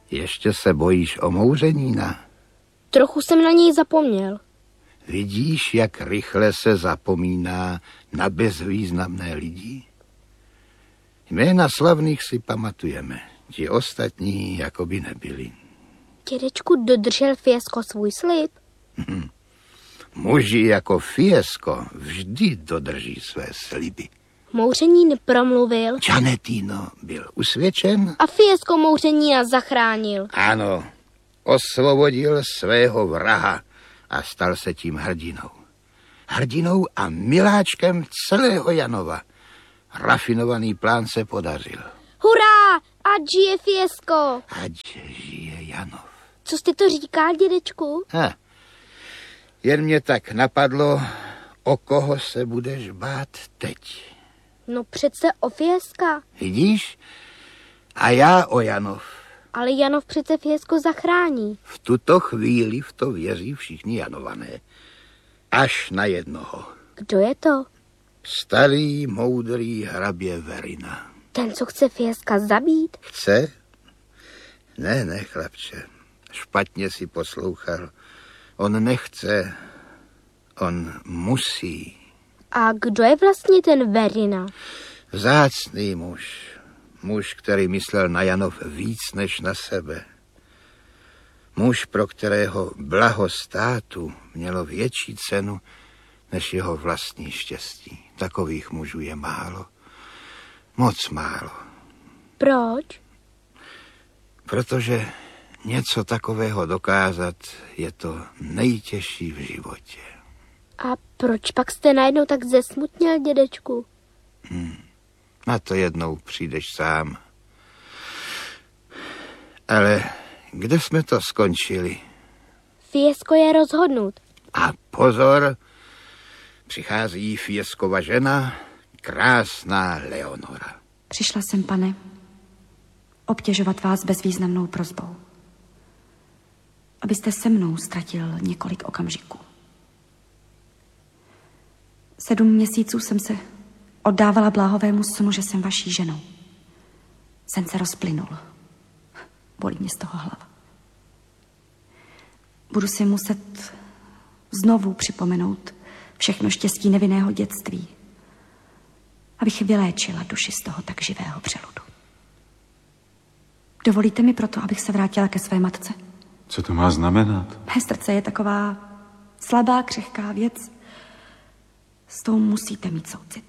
Ještě se bojíš omouřenína? Trochu jsem na něj zapomněl. Vidíš, jak rychle se zapomíná na bezvýznamné lidi? Jména slavných si pamatujeme, ti ostatní jakoby nebyli. Dědečku, dodržel Fiesco svůj slib? Muži jako Fiesco vždy dodrží své sliby. Mouřenín promluvil. Gianettino byl usvědčen. A Fiesco mouřenína zachránil. Ano, osvobodil svého vraha a stal se tím hrdinou. Hrdinou a miláčkem celého Janova. Rafinovaný plán se podařil. Hurá! Ať žije Fiesco! Ať žije Janov. Co jste to říkal, dědečku? Jen mě tak napadlo, o koho se budeš bát teď. No přece o Fiesca. Vidíš? A já o Janov. Ale Janov přece Fiesco zachrání. V tuto chvíli v to věří všichni Janované. Až na jednoho. Kdo je to? Starý, moudrý hrabě Verina. Ten, co chce Fiesca zabít? Chce? Ne, chlapče. Špatně si poslouchal. On nechce. On musí. A kdo je vlastně ten Verina? Vzácný muž. Muž, který myslel na Janov víc než na sebe. Muž, pro kterého blaho státu mělo větší cenu než jeho vlastní štěstí. Takových mužů je málo. Moc málo. Proč? Protože něco takového dokázat je to nejtěžší v životě. A proč pak jste najednou tak zesmutněl, dědečku? Na to jednou přijdeš sám. Ale kde jsme to skončili? Fiesco je rozhodnut. A pozor, přichází Fiescova žena, krásná Leonora. Přišla jsem, pane, obtěžovat vás bezvýznamnou prosbou. Abyste se mnou ztratil několik okamžiků. 7 měsíců jsem se oddávala bláhovému snu, že jsem vaší ženou. Sen se rozplynul. Bolí mě z toho hlava. Budu si muset znovu připomenout všechno štěstí nevinného dětství, abych vyléčila duši z toho tak živého přeludu. Dovolíte mi proto, abych se vrátila ke své matce? Co to má znamenat? Mé srdce je taková slabá, křehká věc. S tou musíte mít soucit.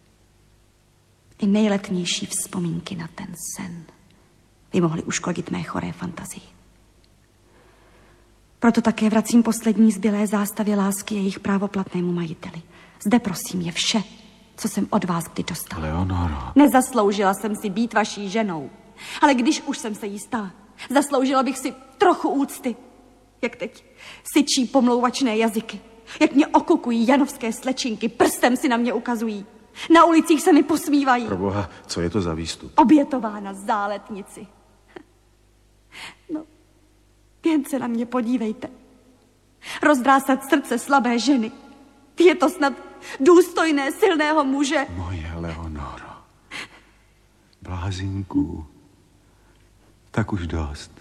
I nejletnější vzpomínky na ten sen by mohly uškodit mé choré fantazii. Proto také vracím poslední zbylé zástavy lásky jejich právoplatnému majiteli. Zde prosím je vše, co jsem od vás kdy dostala. Leonoro. Nezasloužila jsem si být vaší ženou, ale když už jsem se jí stala, zasloužila bych si trochu úcty. Jak teď syčí pomlouvačné jazyky, jak mě okukují janovské slečinky, prstem si na mě ukazují. Na ulicích se mi posmívají. Proboha, co je to za výstup? Obětována záletnici. No, jen se na mě podívejte. Rozdrásat srdce slabé ženy. Je to snad důstojné silného muže. Moje Leonoro. Blázinku. Tak už dost.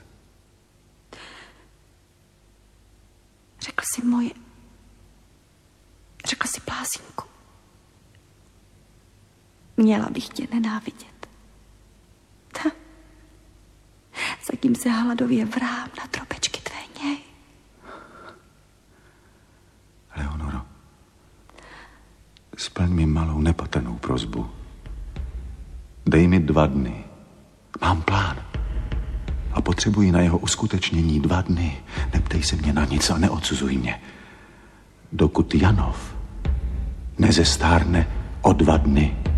Řekl si blázinku. Měla bych tě nenávidět. Zatím se hladově vrám na tropečky tvé něj. Leonoro, splň mi malou nepatrnou prosbu. Dej mi 2 dny. Mám plán. A potřebuji na jeho uskutečnění 2 dny. Neptej se mě na nic a neodsuzuj mě. Dokud Janov nezestárne o 2 dny.